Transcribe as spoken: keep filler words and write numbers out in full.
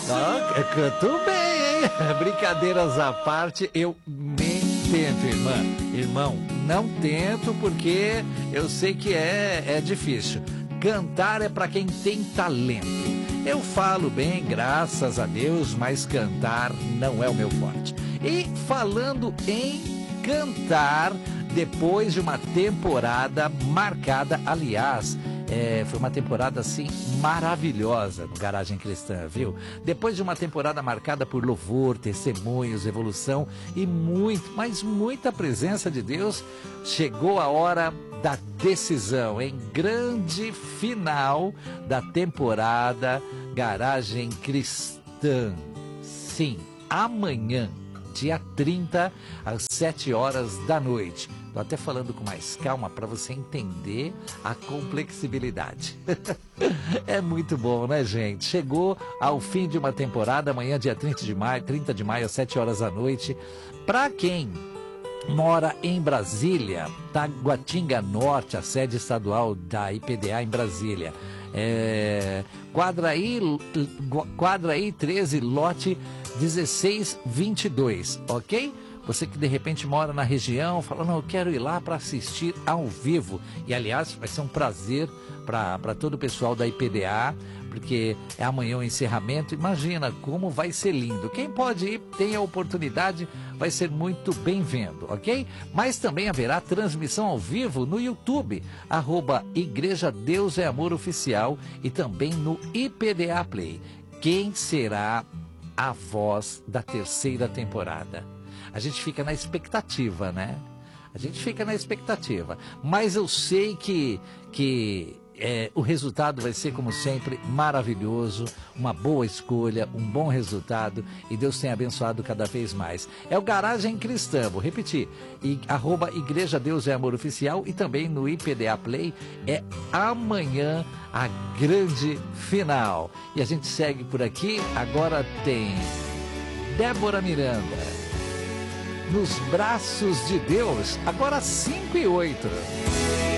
Ah, canto bem, hein? Brincadeiras à parte, eu nem tento, irmã. Irmão, não tento porque eu sei que é, é difícil. Cantar é para quem tem talento. Eu falo bem, graças a Deus, mas cantar não é o meu forte. E falando em cantar, depois de uma temporada marcada, aliás, é, foi uma temporada assim maravilhosa no Garagem Cristã, viu? Depois de uma temporada marcada por louvor, testemunhos, evolução e muito, mas muita presença de Deus, chegou a hora da decisão, em grande final da temporada Garagem Cristã. Sim, amanhã, dia trinta, às sete horas da noite. Estou até falando com mais calma para você entender a complexibilidade. É muito bom, né, gente? Chegou ao fim de uma temporada, amanhã, dia trinta de maio, trinta de maio, às sete horas da noite. Para quem mora em Brasília, Taguatinga Norte, a sede estadual da I P D A em Brasília. É, Quadraí, Quadraí treze, lote dezesseis vinte e dois, ok? Você que de repente mora na região, fala, não, eu quero ir lá para assistir ao vivo. E aliás, vai ser um prazer para todo o pessoal da I P D A, porque é amanhã o encerramento. Imagina como vai ser lindo. Quem pode ir, tem a oportunidade, vai ser muito bem-vindo, ok? Mas também haverá transmissão ao vivo no YouTube, arroba Igreja Deus é Amor Oficial, e também no I P D A Play. Quem será a voz da terceira temporada? A gente fica na expectativa, né? A gente fica na expectativa. Mas eu sei que, que é, o resultado vai ser, como sempre, maravilhoso. Uma boa escolha, um bom resultado. E Deus tem abençoado cada vez mais. É o Garagem Cristã, vou repetir. E, arroba Igreja Deus é Amor Oficial. E também no I P D A Play. É amanhã a grande final. E a gente segue por aqui. Agora tem Débora Miranda. Nos braços de Deus, agora cinco e oito.